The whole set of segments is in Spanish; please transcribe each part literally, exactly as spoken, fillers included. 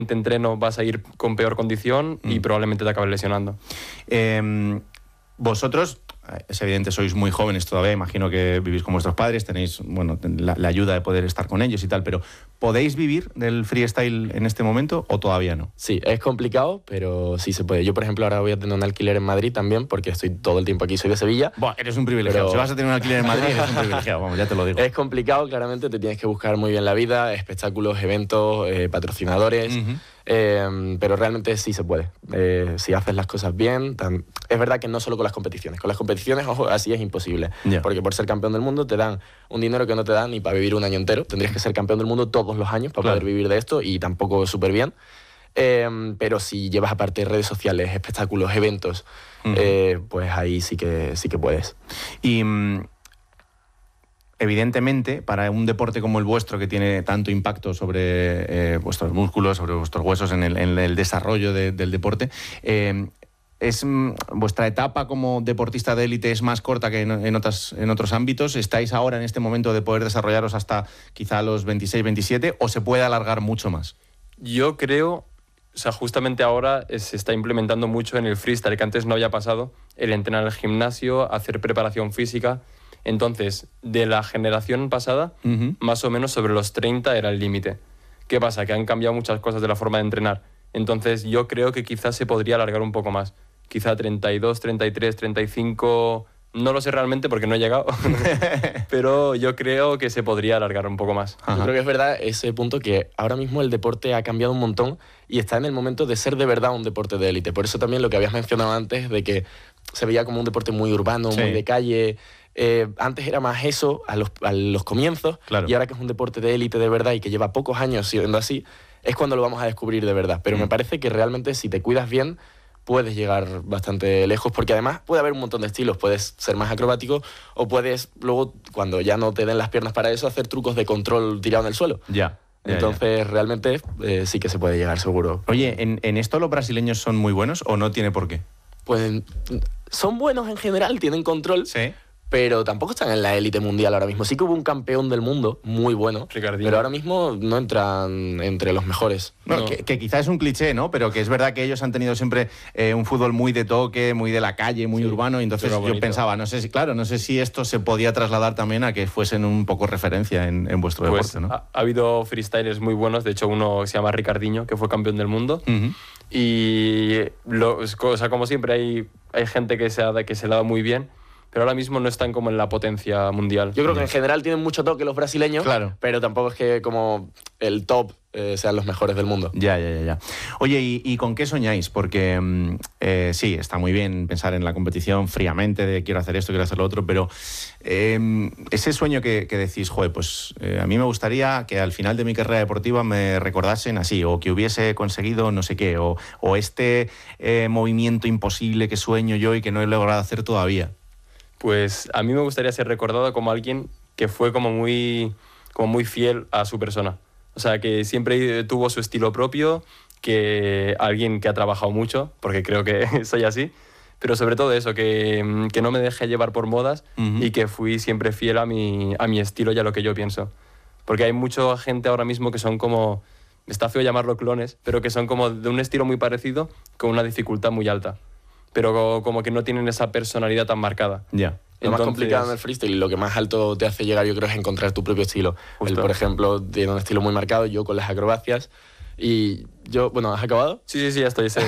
te entreno vas a ir con peor condición y Mm. probablemente te acabes lesionando. Eh, vosotros, es evidente, sois muy jóvenes todavía, imagino que vivís con vuestros padres, tenéis bueno, la, la ayuda de poder estar con ellos y tal, pero ¿podéis vivir del freestyle en este momento o todavía no? Sí, es complicado, pero sí se puede. Yo, por ejemplo, ahora voy a tener un alquiler en Madrid también, porque estoy todo el tiempo aquí, soy de Sevilla. Buah, eres un privilegiado. Pero... Si vas a tener un alquiler en Madrid, eres un privilegiado, vamos, ya te lo digo. Es complicado, claramente, te tienes que buscar muy bien la vida, espectáculos, eventos, eh, patrocinadores, Uh-huh. eh, pero realmente sí se puede. Eh, si haces las cosas bien, tam... es verdad que no solo con las competiciones, con las competiciones, ojo, así es imposible, Yeah. porque por ser campeón del mundo te dan un dinero que no te dan ni para vivir un año entero, tendrías que ser campeón del mundo todos los años para Claro. poder vivir de esto y tampoco súper bien. Eh, pero si llevas aparte redes sociales, espectáculos, eventos, Uh-huh. eh, pues ahí sí que, sí que puedes. Y mm, evidentemente, para un deporte como el vuestro, que tiene tanto impacto sobre eh, vuestros músculos, sobre vuestros huesos, en el, en el desarrollo de, del deporte, eh, es, mm, ¿vuestra etapa como deportista de élite es más corta que en, en, otras, en otros ámbitos? ¿Estáis ahora en este momento de poder desarrollaros hasta quizá los veintiséis, veintisiete o se puede alargar mucho más? Yo creo, o sea, justamente ahora se está implementando mucho en el freestyle, que antes no había pasado, el entrenar en el gimnasio, hacer preparación física. Entonces, de la generación pasada, Uh-huh. más o menos sobre los treinta era el límite. ¿Qué pasa? Que han cambiado muchas cosas de la forma de entrenar. Entonces, yo creo que quizás se podría alargar un poco más. Quizá treinta y dos, treinta y tres, treinta y cinco... No lo sé realmente porque no he llegado, pero yo creo que se podría alargar un poco más. Yo creo que es verdad ese punto que ahora mismo el deporte ha cambiado un montón y está en el momento de ser de verdad un deporte de élite. Por eso también lo que habías mencionado antes de que se veía como un deporte muy urbano, Sí. muy de calle. Eh, antes era más eso a los, a los comienzos, Claro. y ahora que es un deporte de élite de verdad y que lleva pocos años siendo así, es cuando lo vamos a descubrir de verdad. Pero Mm. me parece que realmente si te cuidas bien puedes llegar bastante lejos, porque además puede haber un montón de estilos. Puedes ser más acrobático o puedes luego, cuando ya no te den las piernas para eso, hacer trucos de control tirado en el suelo. Ya. ya, Entonces, ya. realmente eh, sí que se puede llegar, seguro. Oye, ¿en, ¿en esto los brasileños son muy buenos o no tiene por qué? Pues son buenos en general, tienen control, Sí. pero tampoco están en la élite mundial ahora mismo. Sí que hubo un campeón del mundo muy bueno, Ricardinho. pero ahora mismo no entran entre los mejores. No, No. Que, que quizá es un cliché, ¿no? Pero que es verdad que ellos han tenido siempre eh, un fútbol muy de toque, muy de la calle, muy Sí, urbano. Y entonces era yo bonito. pensaba, no sé si, claro, no sé si esto se podía trasladar también a que fuesen un poco referencia en, en vuestro Pues deporte, ¿no? ha, ha habido freestylers muy buenos, de hecho uno se llama Ricardinho, que fue campeón del mundo. Ujú. Y, lo, o sea, como siempre, hay, hay gente que se, ha, que se le da muy bien, pero ahora mismo no están como en la potencia mundial. Yo creo que en general tienen mucho toque los brasileños, Claro. pero tampoco es que como el top eh, sean los mejores del mundo. Ya, ya, ya, ya. Oye, ¿y, y con qué soñáis? Porque mm, eh, sí, está muy bien pensar en la competición fríamente de quiero hacer esto, quiero hacer lo otro, pero eh, ese sueño que, que decís, joder, pues eh, a mí me gustaría que al final de mi carrera deportiva me recordasen así, o que hubiese conseguido no sé qué, o, o este eh, movimiento imposible que sueño yo y que no he logrado hacer todavía. Pues a mí me gustaría ser recordado como alguien que fue como muy, como muy fiel a su persona. O sea, que siempre tuvo su estilo propio, que alguien que ha trabajado mucho, porque creo que soy así, pero sobre todo eso, que, que no me dejé llevar por modas Ujú. y que fui siempre fiel a mi, a mi estilo y a lo que yo pienso. Porque hay mucha gente ahora mismo que son como, está feo llamarlo clones, pero que son como de un estilo muy parecido con una dificultad muy alta, pero como que no tienen esa personalidad tan marcada. Ya. Lo más Entonces- complicado en el freestyle y lo que más alto te hace llegar, yo creo, es encontrar tu propio estilo. Él, Justo. por ejemplo, tiene un estilo muy marcado, yo con las acrobacias. Y yo, bueno, ¿has acabado? Sí, sí, sí, ya estoy. sí.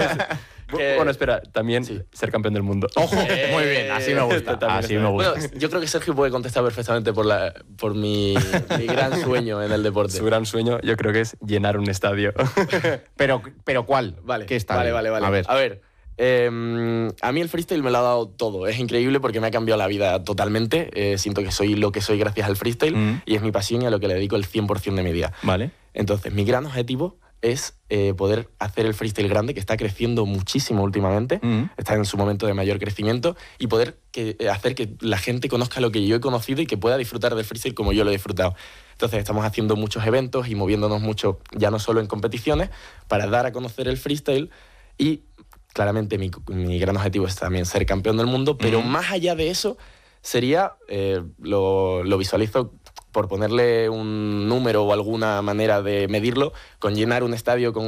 Que- Bueno, espera, también Sí. ser campeón del mundo. Ojo, muy bien, así me gusta, También así está me bien. gusta. Bueno, yo creo que Sergio puede contestar perfectamente por, la, por mi, mi gran sueño en el deporte. Su gran sueño yo creo que es llenar un estadio. Pero, pero ¿cuál? Vale, ¿Qué está vale, bien? vale, vale. A ver. A ver, eh, a mí el freestyle me lo ha dado todo. Es increíble porque me ha cambiado la vida totalmente. Eh, siento que soy lo que soy gracias al freestyle Mm. y es mi pasión y a lo que le dedico el cien por ciento de mi día. Vale. Entonces, mi gran objetivo es eh, poder hacer el freestyle grande, que está creciendo muchísimo últimamente, Mm. está en su momento de mayor crecimiento, y poder que, eh, hacer que la gente conozca lo que yo he conocido y que pueda disfrutar del freestyle como yo lo he disfrutado. Entonces, estamos haciendo muchos eventos y moviéndonos mucho, ya no solo en competiciones, para dar a conocer el freestyle. Y claramente mi, mi gran objetivo es también ser campeón del mundo, pero Mm. más allá de eso sería, eh, lo, lo visualizo por ponerle un número o alguna manera de medirlo, con llenar un estadio con